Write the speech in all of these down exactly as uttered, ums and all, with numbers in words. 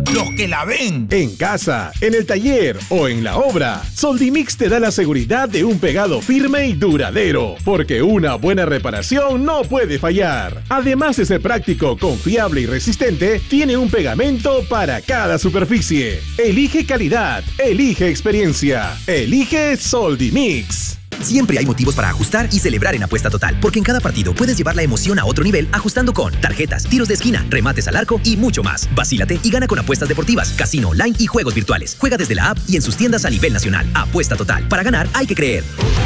los que la ven. En casa, en el taller o en la obra, Soldimix te da la seguridad de un pegado firme y duradero, porque una buena reparación no puede fallar. Además de ser práctico, confiable y resistente, tiene un pegamento para cada superficie. Elige calidad, elige experiencia, elige Soldimix. Siempre hay motivos para ajustar y celebrar en Apuesta Total, porque en cada partido puedes llevar la emoción a otro nivel ajustando con tarjetas, tiros de esquina, remates al arco y mucho más. Vacílate y gana con apuestas deportivas, casino online y juegos virtuales. Juega desde la app y en sus tiendas a nivel nacional. Apuesta Total. Para ganar hay que creer.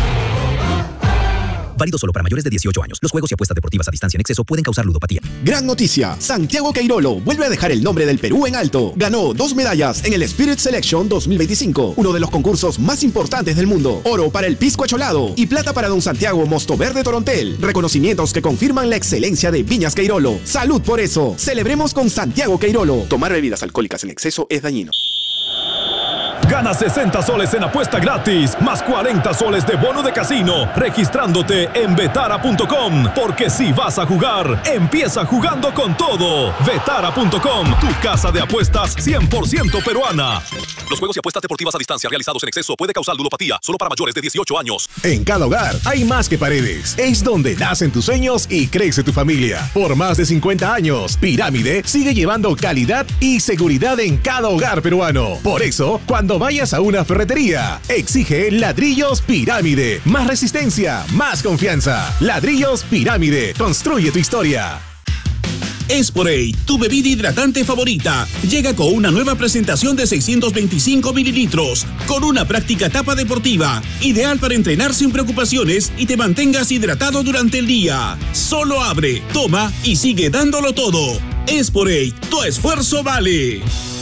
Válido solo para mayores de dieciocho años. Los juegos y apuestas deportivas a distancia en exceso pueden causar ludopatía. Gran noticia. Santiago Queirolo vuelve a dejar el nombre del Perú en alto. Ganó dos medallas en el Spirit Selection dos mil veinticinco, uno de los concursos más importantes del mundo. Oro para el Pisco Acholado y plata para Don Santiago Mosto Verde Torontel. Reconocimientos que confirman la excelencia de Viñas Queirolo. Salud por eso. Celebremos con Santiago Queirolo. Tomar bebidas alcohólicas en exceso es dañino. Gana sesenta soles en apuesta gratis, más cuarenta soles de bono de casino, registrándote en betara punto com. Porque si vas a jugar, empieza jugando con todo. betara punto com, tu casa de apuestas cien por ciento peruana. Los juegos y apuestas deportivas a distancia realizados en exceso puede causar ludopatía, solo para mayores de dieciocho años. En cada hogar hay más que paredes. Es donde nacen tus sueños y crece tu familia. Por más de cincuenta años, Pirámide sigue llevando calidad y seguridad en cada hogar peruano. Por eso, cuando vayas a una ferretería, exige ladrillos Pirámide. Más resistencia, más confianza. Ladrillos Pirámide. Construye tu historia. Esporade, tu bebida hidratante favorita, llega con una nueva presentación de seiscientos veinticinco mililitros, con una práctica tapa deportiva, ideal para entrenar sin preocupaciones y te mantengas hidratado durante el día. Solo abre, toma y sigue dándolo todo. Esporade, tu esfuerzo vale.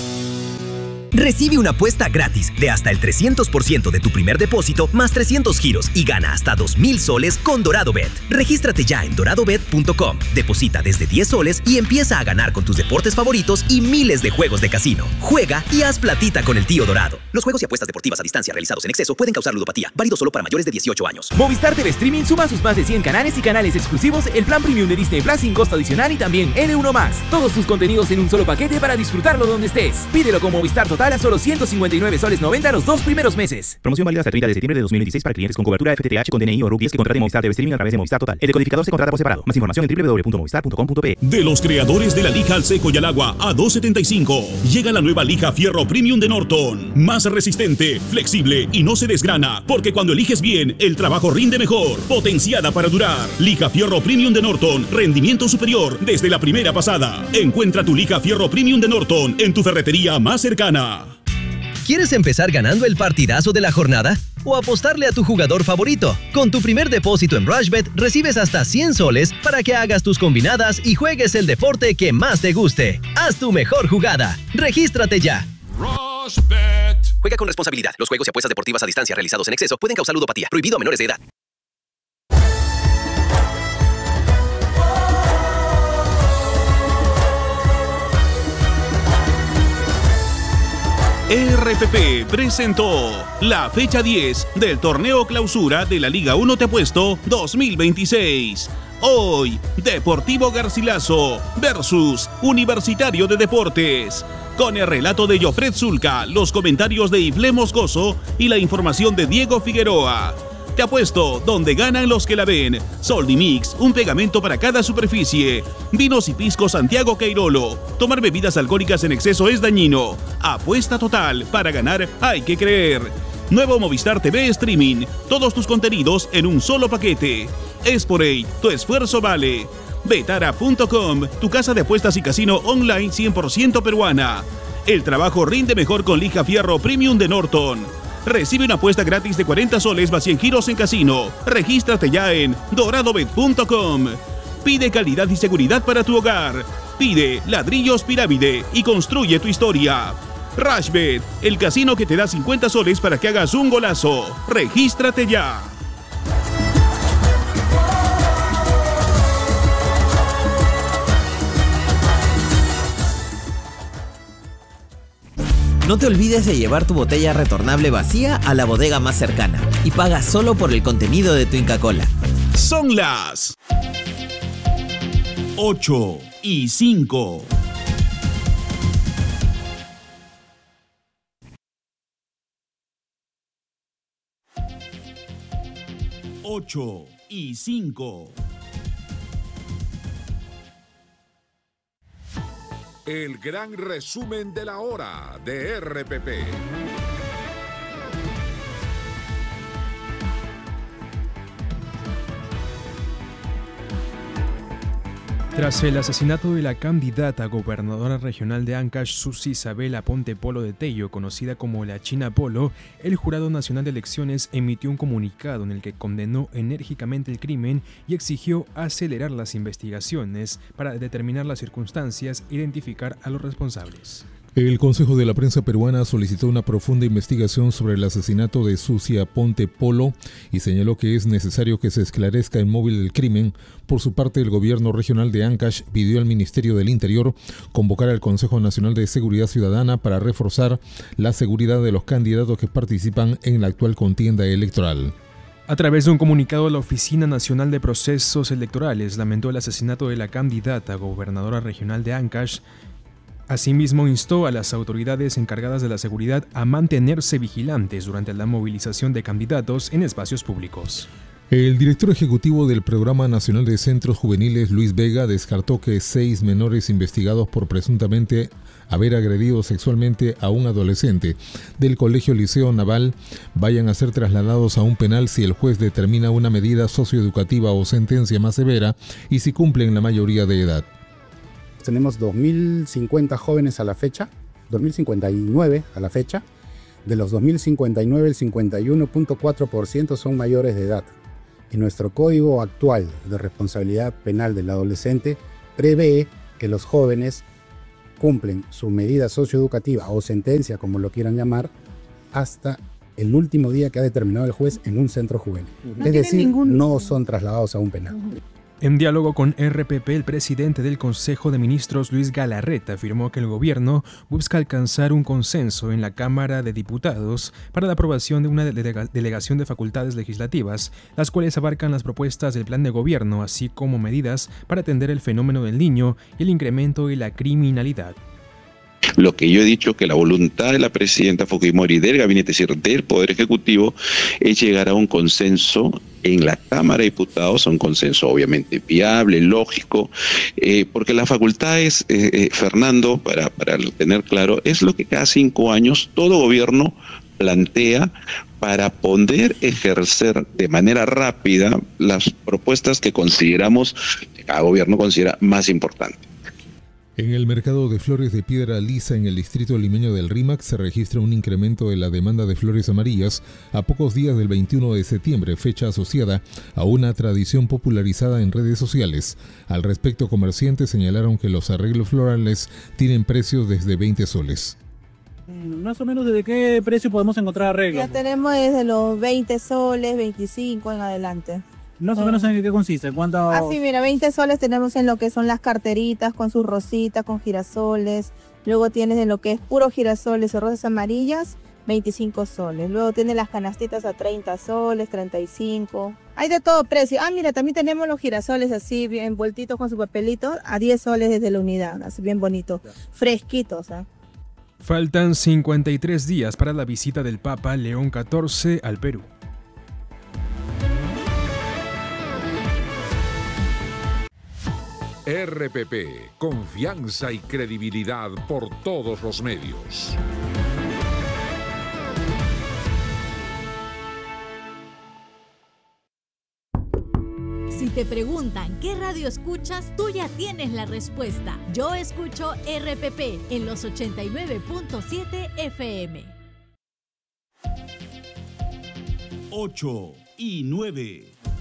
Recibe una apuesta gratis de hasta el trescientos por ciento de tu primer depósito más trescientos giros y gana hasta dos mil soles con DoradoBet. Regístrate ya en dorado bet punto com, deposita desde diez soles y empieza a ganar con tus deportes favoritos y miles de juegos de casino. Juega y haz platita con el tío Dorado. Los juegos y apuestas deportivas a distancia realizados en exceso pueden causar ludopatía. Válido solo para mayores de dieciocho años. Movistar T V Streaming suma sus más de cien canales y canales exclusivos, el plan premium de Disney Plus sin costo adicional y también N uno más. Todos tus contenidos en un solo paquete para disfrutarlo donde estés. Pídelo con Movistar Total a solo ciento cincuenta y nueve soles noventa los dos primeros meses. Promoción válida hasta el treinta de septiembre de dos mil veintiséis para clientes con cobertura F T T H con D N I o R U diez que contraten Movistar T V Streaming a través de Movistar Total. El decodificador se contrata por separado. Más información en doble u doble u doble u punto movistar punto com punto pe. De los creadores de la lija al seco y al agua a dos setenta y cinco, llega la nueva lija Fierro Premium de Norton. Más resistente, flexible y no se desgrana, porque cuando eliges bien, el trabajo rinde mejor. Potenciada para durar. Lija Fierro Premium de Norton. Rendimiento superior desde la primera pasada. Encuentra tu lija Fierro Premium de Norton en tu ferretería más cercana. ¿Quieres empezar ganando el partidazo de la jornada? ¿O apostarle a tu jugador favorito? Con tu primer depósito en RushBet recibes hasta cien soles para que hagas tus combinadas y juegues el deporte que más te guste. Haz tu mejor jugada. Regístrate ya. RushBet. Juega con responsabilidad. Los juegos y apuestas deportivas a distancia realizados en exceso pueden causar ludopatía. Prohibido a menores de edad. R F P presentó la fecha diez del torneo clausura de la Liga uno Te Apuesto dos mil veintiséis. Hoy, Deportivo Garcilaso versus Universitario de Deportes. Con el relato de Jofred Zulca, los comentarios de Iflé Moscoso y la información de Diego Figueroa. Te apuesto donde ganan los que la ven. Soldimix, un pegamento para cada superficie. Vinos y pisco Santiago Queirolo. Tomar bebidas alcohólicas en exceso es dañino. Apuesta Total, para ganar hay que creer. Nuevo Movistar T V Streaming. Todos tus contenidos en un solo paquete. Esporade, tu esfuerzo vale. betara punto com, tu casa de apuestas y casino online cien por ciento peruana. El trabajo rinde mejor con lija Fierro Premium de Norton. Recibe una apuesta gratis de cuarenta soles más cien giros en casino. Regístrate ya en dorado bet punto com. Pide calidad y seguridad para tu hogar. Pide ladrillos Pirámide y construye tu historia. RushBet, el casino que te da cincuenta soles para que hagas un golazo. Regístrate ya. No te olvides de llevar tu botella retornable vacía a la bodega más cercana y paga solo por el contenido de tu Inca Kola. Son las ocho y cinco. ocho y cinco. El gran resumen de la hora de R P P. Tras el asesinato de la candidata a gobernadora regional de Ancash, Susi Isabel Aponte Polo de Tello, conocida como la China Polo, el Jurado Nacional de Elecciones emitió un comunicado en el que condenó enérgicamente el crimen y exigió acelerar las investigaciones para determinar las circunstancias e identificar a los responsables. El Consejo de la Prensa Peruana solicitó una profunda investigación sobre el asesinato de Susi Aponte Polo y señaló que es necesario que se esclarezca el móvil del crimen. Por su parte, el gobierno regional de Ancash pidió al Ministerio del Interior convocar al Consejo Nacional de Seguridad Ciudadana para reforzar la seguridad de los candidatos que participan en la actual contienda electoral. A través de un comunicado, la Oficina Nacional de Procesos Electorales lamentó el asesinato de la candidata a gobernadora regional de Ancash. Asimismo, instó a las autoridades encargadas de la seguridad a mantenerse vigilantes durante la movilización de candidatos en espacios públicos. El director ejecutivo del Programa Nacional de Centros Juveniles, Luis Vega, descartó que seis menores investigados por presuntamente haber agredido sexualmente a un adolescente del Colegio Liceo Naval vayan a ser trasladados a un penal si el juez determina una medida socioeducativa o sentencia más severa y si cumplen la mayoría de edad. Tenemos dos mil cincuenta jóvenes a la fecha, dos mil cincuenta y nueve a la fecha. De los dos mil cincuenta y nueve, el cincuenta y uno punto cuatro por ciento son mayores de edad. Y nuestro Código actual de responsabilidad penal del adolescente prevé que los jóvenes cumplen su medida socioeducativa o sentencia, como lo quieran llamar, hasta el último día que ha determinado el juez en un centro juvenil. No es decir, ningún... no son trasladados a un penal. En diálogo con R P P, el presidente del Consejo de Ministros, Luis Galarreta, afirmó que el gobierno busca alcanzar un consenso en la Cámara de Diputados para la aprobación de una delega- delegación de facultades legislativas, las cuales abarcan las propuestas del plan de gobierno, así como medidas para atender el fenómeno del niño y el incremento de la criminalidad. Lo que yo he dicho, que la voluntad de la presidenta Fujimori, del gabinete, es decir, del Poder Ejecutivo, es llegar a un consenso en la Cámara de Diputados, un consenso obviamente viable, lógico, eh, porque las facultades, eh, eh, Fernando, para, para tener claro, es lo que cada cinco años todo gobierno plantea para poder ejercer de manera rápida las propuestas que consideramos, que cada gobierno considera más importantes. En el mercado de flores de piedra lisa en el distrito limeño del Rímac se registra un incremento de la demanda de flores amarillas a pocos días del veintiuno de septiembre, fecha asociada a una tradición popularizada en redes sociales. Al respecto, comerciantes señalaron que los arreglos florales tienen precios desde veinte soles. Más o menos, ¿desde qué precio podemos encontrar arreglos? Ya tenemos desde los veinte soles, veinticinco en adelante. Más o menos, ¿en qué consiste? ¿Cuánto? Así, mira, veinte soles tenemos en lo que son las carteritas con sus rositas, con girasoles. Luego tienes en lo que es puro girasoles o rosas amarillas, veinticinco soles. Luego tienes las canastitas a treinta soles, treinta y cinco. Hay de todo precio. Ah, mira, también tenemos los girasoles así, bien envueltitos con su papelito, a diez soles desde la unidad, así bien bonito, fresquitos, ¿eh? Faltan cincuenta y tres días para la visita del Papa León catorce al Perú. R P P, confianza y credibilidad por todos los medios. Si te preguntan qué radio escuchas, tú ya tienes la respuesta. Yo escucho R P P en los ochenta y nueve punto siete F M. ocho y nueve.